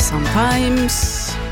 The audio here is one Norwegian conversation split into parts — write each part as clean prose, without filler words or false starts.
Sometimes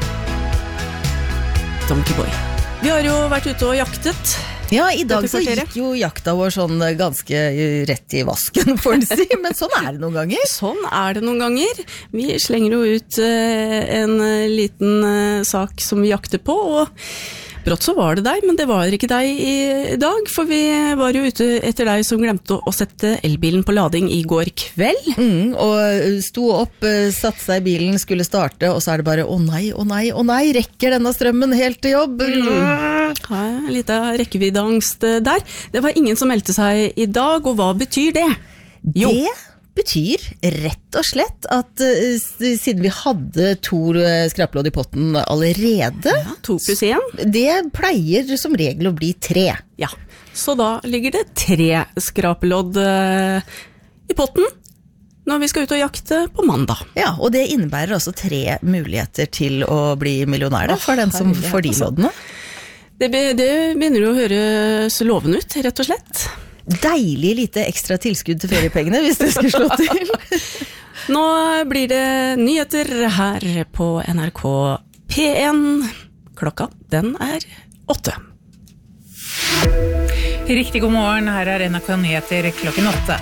Donkey Boy. Vi har jo vært ute og jaktet. Ja, i dag så gikk jo jakta vår sånn ganske rett i vasken, får du si, men sånn det noen ganger. Sånn det noen ganger. Vi slenger jo ut en liten sak som vi jakter på, og brått så var det deg, men det var ikke deg i dag, for vi var jo ute etter deg som glemte å sette elbilen på lading i går kveld. Og sto opp, satte seg i bilen, skulle starte, og så det bare, å nei, rekker denne strømmen helt til jobb? Ja, litt av rekkeviddeangst der. Det var ingen som meldte seg i dag, og hva betyr det? Jo. Det betyr rett og slett at siden vi hadde 2 skrapelodd i potten allerede, ja, 2 + 1, det pleier som regel å bli 3. Ja, så da ligger det 3 skrapelodd i potten når vi skal ut og jakte på mandag. Ja, og det innebærer altså 3 muligheter til å bli millionær for den som får de loddene. Det begynner jo å høres lovende ut, rett og slett. Deilig lite ekstra tilskudd til feriepengene, hvis det skulle slå til. Nå blir det nyheter her på NRK P1. Klokka, den 8. Riktig god morgen, her NRK Nyheter klokken 8.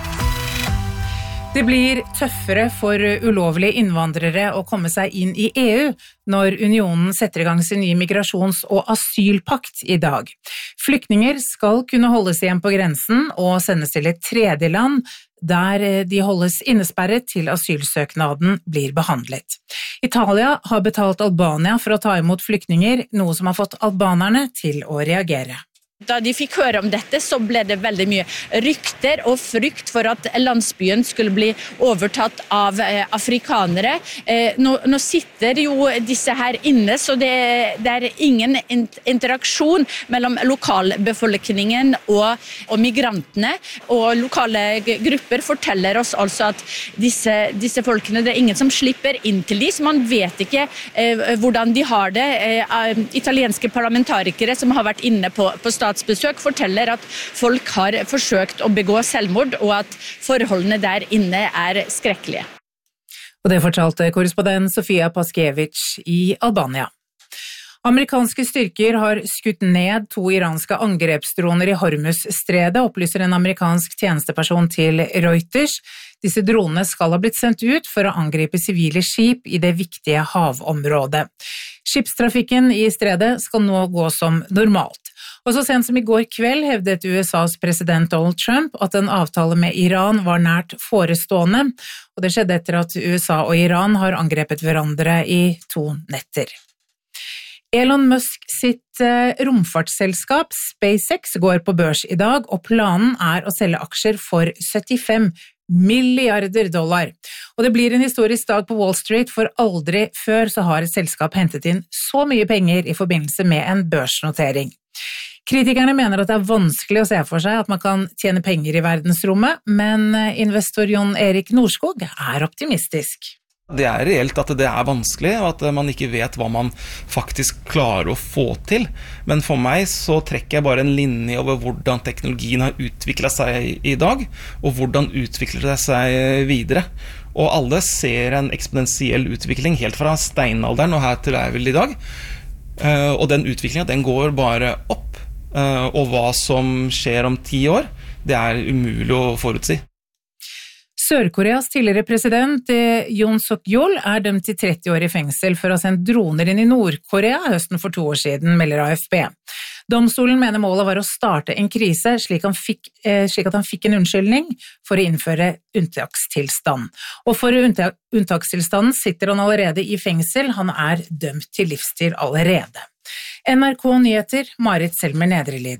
Det blir tøffere for ulovlige innvandrere å komme seg inn i EU når unionen setter i gang sin nye migrasjons- og asylpakt i dag. Flyktninger skal kunne holdes igjen på grensen og sendes til et tredje land, der de holdes innesperret til asylsøknaden blir behandlet. Italia har betalt Albania for å ta imot flyktninger, noe som har fått albanerne til å reagere. Da de fikk høre om dette, så ble det veldig mye rykter og frykt for at landsbyen skulle bli overtatt av afrikanere. Nå sitter jo disse her inne, så det ingen interaksjon mellom lokalbefolkningen og migrantene. Og lokale grupper forteller oss altså at disse folkene, det ingen som slipper inn til dem, så man vet ikke hvordan de har det. Italienske parlamentarikere som har vært inne på statsbesøk forteller at folk har forsøkt å begå selvmord, og at forholdene der inne skrekkelige. Og det fortalte korrespondent Sofia Paskiewicz i Albania. Amerikanske styrker har skutt ned 2 iranske angrepsdroner i Hormuz-stredet, opplyser en amerikansk tjenesteperson til Reuters. Disse dronene skal ha blitt sendt ut for å angripe sivile skip i det viktige havområdet. Skipstrafikken i stredet skal nå gå som normalt. Og så sent som i går kveld hevdet USAs president Donald Trump at en avtale med Iran var nært forestående, og det skjedde etter at USA og Iran har angrepet hverandre i 2 netter. Elon Musk sitt romfartsselskap SpaceX går på børs i dag, og planen å selge aksjer for $75 milliarder. Og det blir en historisk dag på Wall Street, for aldri før så har et selskap hentet inn så mye penger i forbindelse med en børsnotering. Kritikerne mener at det vanskelig å se for seg at man kan tjene penger i verdensrommet, men investor Jon Erik Norskog optimistisk. Det reelt at det vanskelig, og at man ikke vet hva man faktisk klarer å få til. Men for meg så trekker jeg bare en linje over hvordan teknologien har utviklet seg i dag, og hvordan utvikler det seg videre. Og alle ser en eksponentiell utvikling helt fra steinalderen og her til vel i dag. Og den utviklingen, den går bare opp. Og hva som skjer om 10 år, det umulig å forutsi. Sør-Koreas tidligere president Yoon Suk-yeol dømt til 30 år i fengsel for å ha sendt droner inn i Nord-Korea høsten for 2 år siden, melder AFP. Domstolen mener målet var å starte en krise slik at han fikk en unnskyldning for å innføre unntakstilstand. Og for unntakstilstanden sitter han allerede i fengsel, han dømt til livstid allerede. NRK Nyheter, Marit Selmer Nedrelid.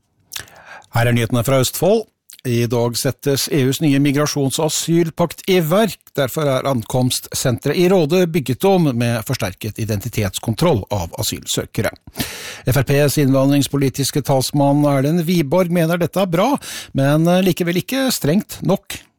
Her nyhetene fra Østfold. I dag settes EUs nye migrasjons- og asylpakt i verk. Derfor ankomstsenteret i Råde bygget om med forsterket identitetskontroll av asylsøkere. FrPs innvandringspolitiske talsmann Erlend Wiborg mener dette bra, men likevel ikke strengt nok.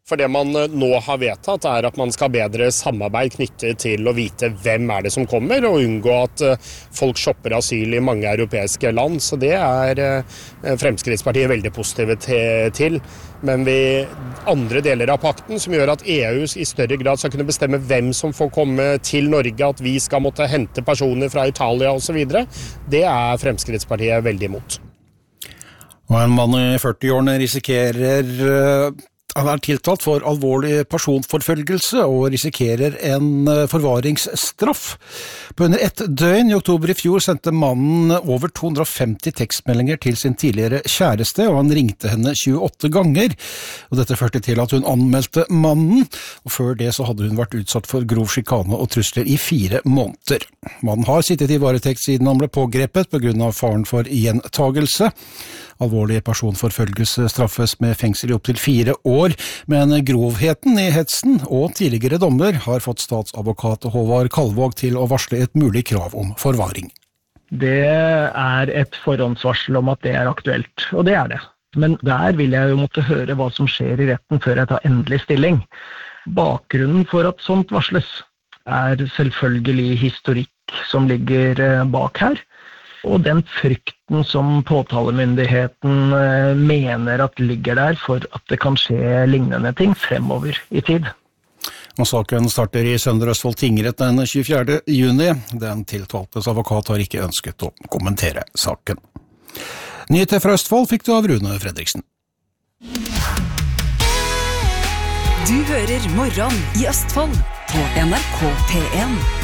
For det man nå har vedtatt at man skal ha bedre samarbeid knyttet til å vite hvem det som kommer, og unngå at folk shopper asyl i mange europeiske land. Så det Fremskrittspartiet veldig positive til. Men andre deler av pakten som gjør at EU i større grad skal kunne bestemme hvem som får komme til Norge, at vi skal måtte hente personer fra Italia og så videre, det Fremskrittspartiet veldig imot. Og en mann i 40-årene risikerer Han tiltalt for alvorlig personforfølgelse og risikerer en forvaringsstraff. På under 1 døgn i oktober i fjor sendte mannen over 250 tekstmeldinger til sin tidligere kjæreste, og han ringte henne 28 ganger. Og dette førte til at hun anmeldte mannen, og før det så hadde hun vært utsatt for grov skikane og trusler i 4 måneder. Mannen har sittet i varetekt siden han ble pågrepet på grunn av faren for gjentagelse. Alvorlig personforfølgelse straffes med fengsel i opp til 4 år, men grovheten i hetsen og tidligere dommer har fått statsadvokat Håvard Kalvåg til å varsle et mulig krav om forvaring. Det et forhåndsvarsel om at det aktuelt, og det det. Men der vil jeg jo måtte høre hva som skjer i retten før jeg tar endelig stilling. Bakgrunnen for at sånt varsles selvfølgelig historikk som ligger bak her. Og den frykten som påtalemyndigheten mener at ligger der for at det kan skje lignende ting fremover i tid. Og saken starter i Søndre Østfold tingrett den 24. juni. Den tiltaltes advokat har ikke ønsket å kommentere saken. Nyheter fra Østfold fikk du av Rune Fredriksen. Du hører Morgen i Østfold på NRK P1.